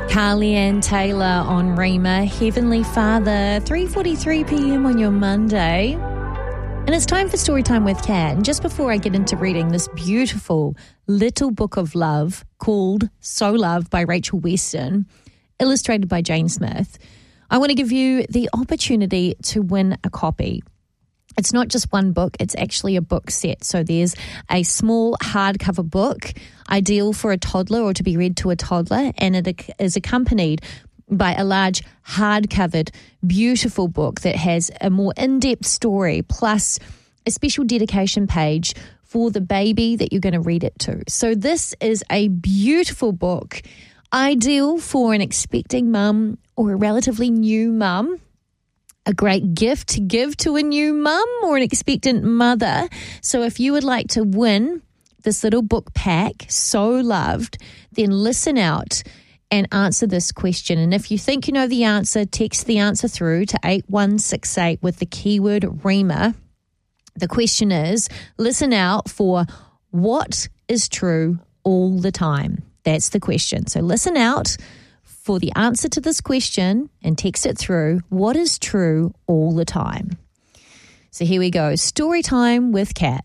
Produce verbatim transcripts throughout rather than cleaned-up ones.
Carly-Ann Taylor on Rhema, Heavenly Father, three forty-three p.m. on your Monday. And it's time for Storytime with Kat. And just before I get into reading this beautiful little book of love called So Loved by Rachel Weston, illustrated by Jane Smith, I want to give you the opportunity to win a copy. It's not just one book, it's actually a book set. So there's a small hardcover book, ideal for a toddler or to be read to a toddler, and it is accompanied by a large hardcovered, beautiful book that has a more in-depth story, plus a special dedication page for the baby that you're going to read it to. So this is a beautiful book, ideal for an expecting mum or a relatively new mum. A great gift to give to a new mum or an expectant mother. So if you would like to win this little book pack, So Loved, then listen out and answer this question. And if you think you know the answer, text the answer through to eight one six eight with the keyword Rhema. The question is, listen out for what is true all the time. That's the question. So listen out for the answer to this question and text it through. What is true all the time? So here we go. Story time with Kat.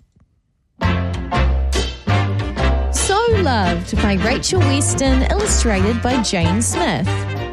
So Loved by Rachel Weston, illustrated by Jane Smith.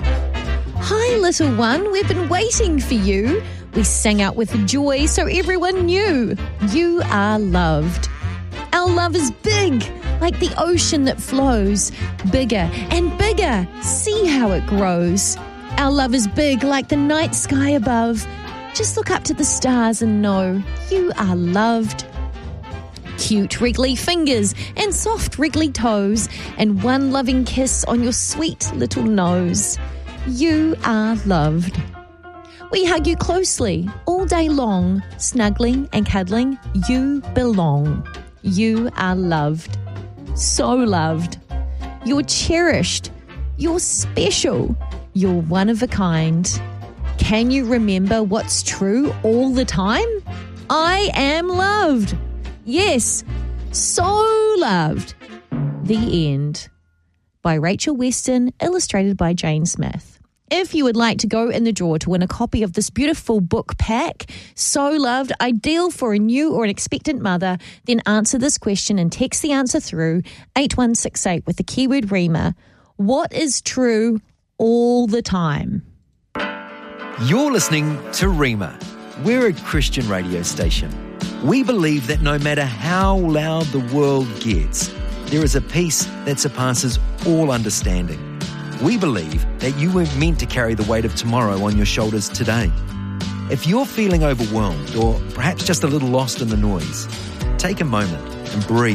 Hi, little one. We've been waiting for you. We sang out with joy so everyone knew you are loved. Our love is big, like the ocean that flows, bigger and bigger. See how it grows. Our love is big, like the night sky above. Just look up to the stars and know you are loved. Cute wriggly fingers and soft wriggly toes, and one loving kiss on your sweet little nose. You are loved. We hug you closely all day long, snuggling and cuddling. You belong. You are loved. So loved. You're cherished. You're special. You're one of a kind. Can you remember what's true all the time? I am loved. Yes, so loved. The end. By Rachel Weston, illustrated by Jane Smith. If you would like to go in the draw to win a copy of this beautiful book pack, So Loved, ideal for a new or an expectant mother, then answer this question and text the answer through eight one six eight with the keyword Rhema. What is true all the time? You're listening to Rhema. We're a Christian radio station. We believe that no matter how loud the world gets, there is a peace that surpasses all understanding. We believe that you weren't meant to carry the weight of tomorrow on your shoulders today. If you're feeling overwhelmed or perhaps just a little lost in the noise, take a moment and breathe.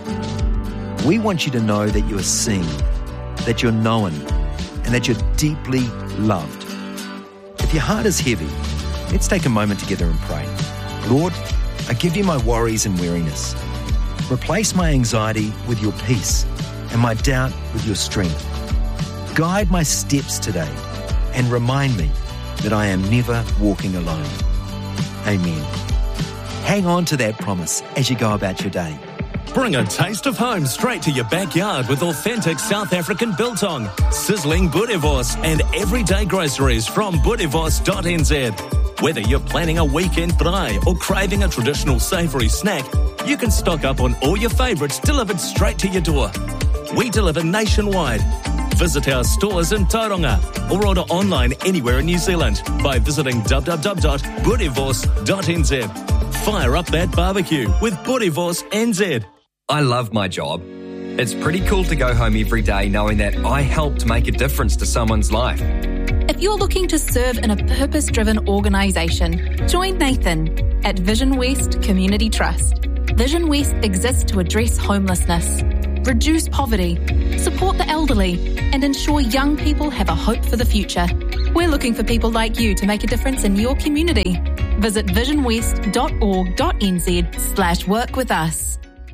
We want you to know that you are seen, that you're known, and that you're deeply loved. If your heart is heavy, let's take a moment together and pray. Lord, I give you my worries and weariness. Replace my anxiety with your peace and my doubt with your strength. Guide my steps today and remind me that I am never walking alone. Amen. Hang on to that promise as you go about your day. Bring a taste of home straight to your backyard with authentic South African biltong, sizzling boerewors and everyday groceries from boerewors dot n z. Whether you're planning a weekend braai or craving a traditional savoury snack, you can stock up on all your favourites delivered straight to your door. We deliver nationwide. Visit our stores in Tauranga or order online anywhere in New Zealand by visiting w w w dot boerewors dot n z. Fire up that barbecue with Boerewors N Z. I love my job. It's pretty cool to go home every day knowing that I helped make a difference to someone's life. If you're looking to serve in a purpose-driven organisation, join Nathan at Vision West Community Trust. Vision West exists to address homelessness, reduce poverty, support the elderly, and ensure young people have a hope for the future. We're looking for people like you to make a difference in your community. Visit vision west dot org dot n z slash work with us.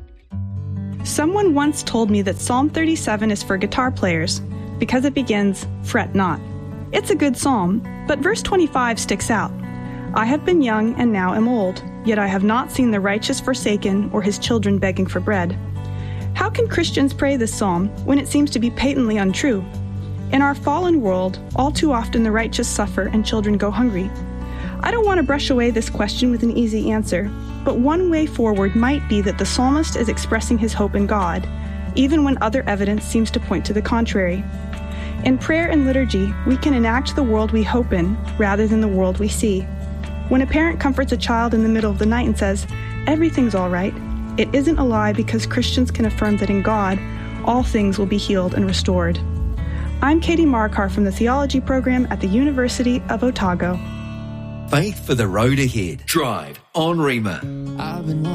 Someone once told me that Psalm thirty-seven is for guitar players because it begins, "Fret not." It's a good psalm, but verse twenty-five sticks out. "I have been young and now am old, yet I have not seen the righteous forsaken or his children begging for bread." How can Christians pray this psalm when it seems to be patently untrue? In our fallen world, all too often the righteous suffer and children go hungry. I don't want to brush away this question with an easy answer, but one way forward might be that the psalmist is expressing his hope in God, even when other evidence seems to point to the contrary. In prayer and liturgy, we can enact the world we hope in rather than the world we see. When a parent comforts a child in the middle of the night and says, "Everything's all right," it isn't a lie because Christians can affirm that in God, all things will be healed and restored. I'm Katie Markar from the Theology Program at the University of Otago. Faith for the road ahead. Drive on Rima. I've been